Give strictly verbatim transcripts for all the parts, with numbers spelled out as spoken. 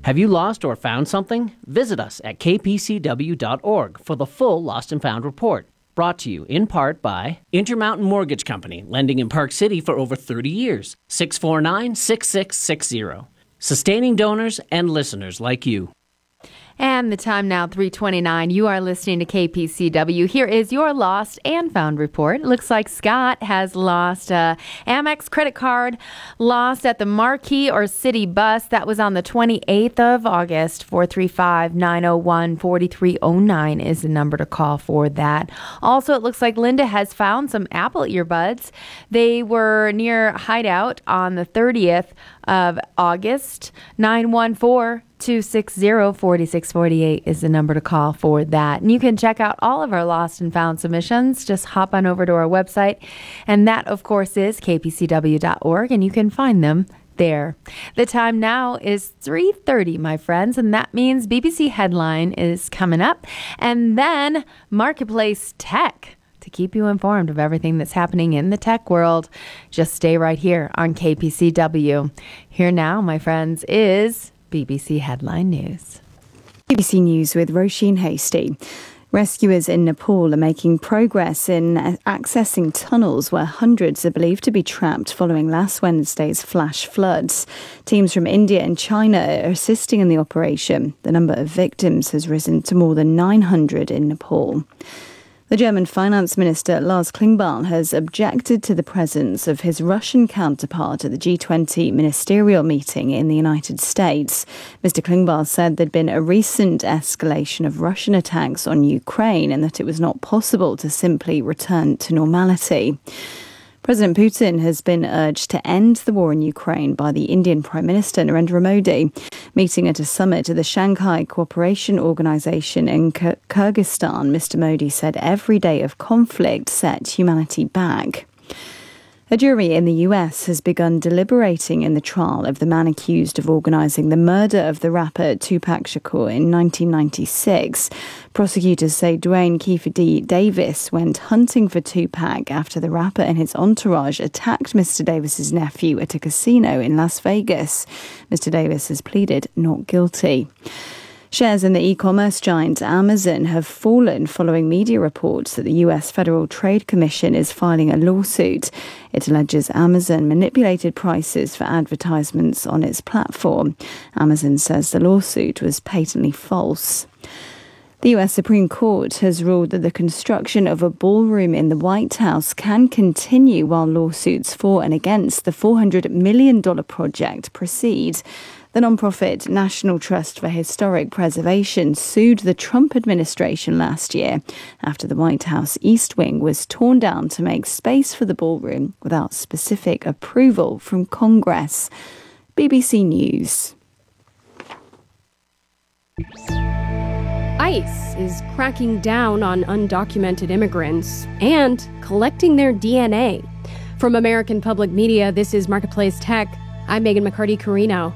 Have you lost or found something? Visit us at k p c w dot org for the full Lost and Found report. Brought to you in part by Intermountain Mortgage Company, lending in Park City for over thirty years. six four nine, six six six zero. Sustaining donors and listeners like you. And the time now, three twenty-nine. You are listening to K P C W. Here is your Lost and Found report. It looks like Scott has lost a Amex credit card, lost at the Marquee or City Bus. That was on the twenty-eighth of August. four three five, nine oh one, four three oh nine is the number to call for that. Also, it looks like Linda has found some Apple earbuds. They were near Hideout on the thirtieth of August. nine one four, two six zero, four six four eight is the number to call for that. And you can check out all of our Lost and Found submissions. Just hop on over to our website. And that, of course, is k p c w dot org, and you can find them there. The time now is three thirty, my friends, and that means B B C Headline is coming up. And then Marketplace Tech, to keep you informed of everything that's happening in the tech world. Just stay right here on K P C W. Here now, my friends, is B B C Headline News. B B C News with Roisin Hasty. Rescuers in Nepal are making progress in accessing tunnels where hundreds are believed to be trapped following last Wednesday's flash floods. Teams from India and China are assisting in the operation. The number of victims has risen to more than nine hundred in Nepal. The German finance minister Lars Klingbeil has objected to the presence of his Russian counterpart at the G twenty ministerial meeting in the United States. Mister Klingbeil said there'd been a recent escalation of Russian attacks on Ukraine and that it was not possible to simply return to normality. President Putin has been urged to end the war in Ukraine by the Indian Prime Minister Narendra Modi. Meeting at a summit at the Shanghai Cooperation Organization in K- Kyrgyzstan, Mister Modi said every day of conflict set humanity back. A jury in the U S has begun deliberating in the trial of the man accused of organising the murder of the rapper Tupac Shakur in nineteen ninety-six. Prosecutors say Dwayne Kiefer D. Davis went hunting for Tupac after the rapper and his entourage attacked Mister Davis's nephew at a casino in Las Vegas. Mister Davis has pleaded not guilty. Shares in the e-commerce giant Amazon have fallen following media reports that the U S Federal Trade Commission is filing a lawsuit. It alleges Amazon manipulated prices for advertisements on its platform. Amazon says the lawsuit was patently false. The U S Supreme Court has ruled that the construction of a ballroom in the White House can continue while lawsuits for and against the four hundred million dollars project proceed. The nonprofit National Trust for Historic Preservation sued the Trump administration last year after the White House East Wing was torn down to make space for the ballroom without specific approval from Congress. B B C News. ICE is cracking down on undocumented immigrants and collecting their D N A. From American Public Media, this is Marketplace Tech. I'm Megan McCarty-Carino.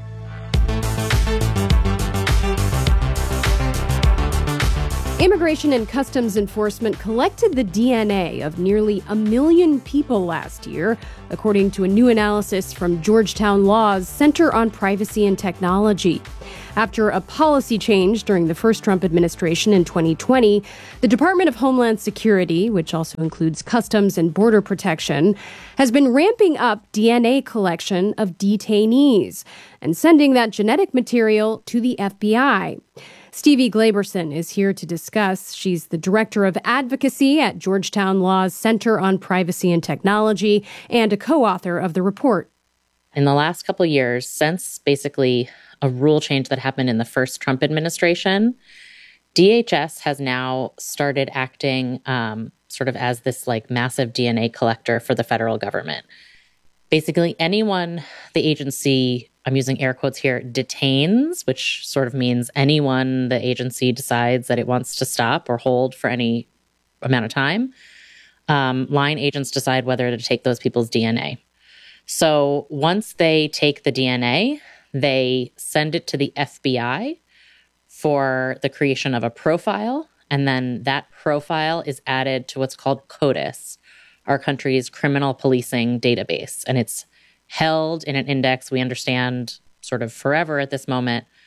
Immigration and Customs Enforcement collected the D N A of nearly a million people last year, according to a new analysis from Georgetown Law's Center on Privacy and Technology. After a policy change during the first Trump administration in twenty twenty, the Department of Homeland Security, which also includes Customs and Border Protection, has been ramping up D N A collection of detainees and sending that genetic material to the F B I. Stevie Glaberson is here to discuss. She's the Director of Advocacy at Georgetown Law's Center on Privacy and Technology and a co-author of the report. In the last couple of years, since basically a rule change that happened in the first Trump administration, D H S has now started acting um, sort of as this like massive D N A collector for the federal government. Basically, anyone the agency, I'm using air quotes here, detains, which sort of means anyone the agency decides that it wants to stop or hold for any amount of time, um, line agents decide whether to take those people's D N A. So once they take the D N A, they send it to the F B I for the creation of a profile, and then that profile is added to what's called CODIS, our country's criminal policing database. And it's held in an index, we understand, sort of forever at this moment,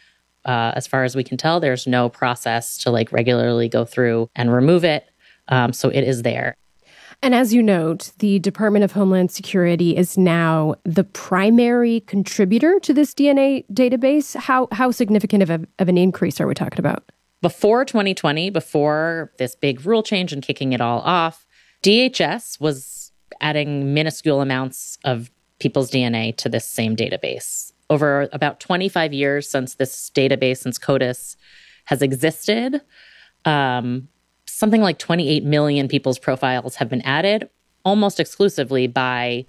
uh, as far as we can tell, there's no process to like regularly go through and remove it. Um, so it is there. And as you note, the Department of Homeland Security is now the primary contributor to this D N A database. How how significant of, a, of an increase are we talking about? Before twenty twenty, before this big rule change and kicking it all off, D H S was adding minuscule amounts of people's D N A to this same database. Over about twenty-five years since this database, since CODIS has existed, um, something like twenty-eight million people's profiles have been added almost exclusively by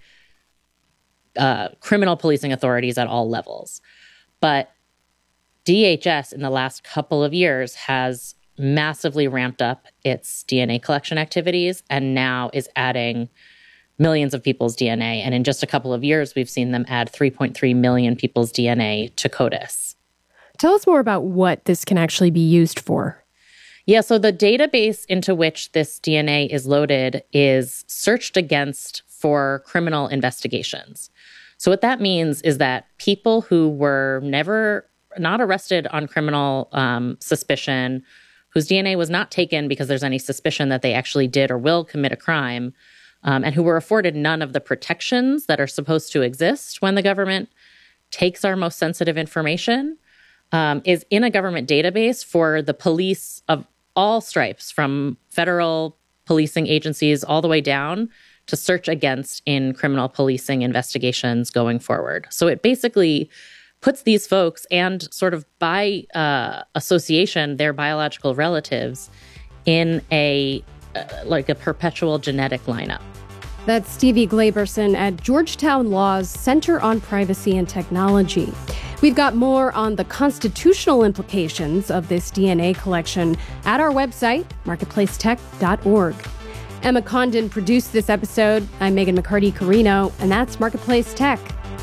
uh, criminal policing authorities at all levels. But D H S in the last couple of years has massively ramped up its D N A collection activities and now is adding millions of people's D N A. And in just a couple of years, we've seen them add three point three million people's D N A to CODIS. Tell us more about what this can actually be used for. Yeah, so the database into which this D N A is loaded is searched against for criminal investigations. So what that means is that people who were never not arrested on criminal um, suspicion, whose D N A was not taken because there's any suspicion that they actually did or will commit a crime, um, and who were afforded none of the protections that are supposed to exist when the government takes our most sensitive information, um, is in a government database for the police of all stripes, from federal policing agencies all the way down, to search against in criminal policing investigations going forward. So it basically puts these folks and sort of by uh, association, their biological relatives in a uh, like a perpetual genetic lineup. That's Stevie Glaberson at Georgetown Law's Center on Privacy and Technology. We've got more on the constitutional implications of this D N A collection at our website, marketplace tech dot org. Emma Condon produced this episode. I'm Megan McCarty-Carino, and that's Marketplace Tech.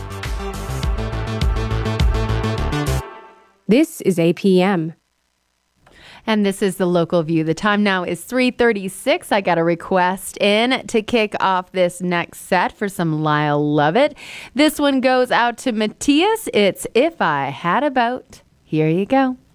This is A P M. And this is the local view. The time now is three thirty-six. I got a request in to kick off this next set for some Lyle Lovett. This one goes out to Matthias. It's If I Had a Boat. Here you go.